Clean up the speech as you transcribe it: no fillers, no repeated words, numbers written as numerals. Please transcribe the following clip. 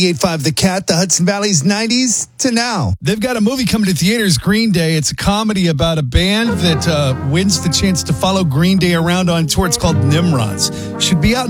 98.5 The Cat, the Hudson Valley's 90s to now. They've got a movie coming to theaters, Green Day. It's a comedy about a band that wins the chance to follow Green Day around on tour. It's called Nimrods. Should be out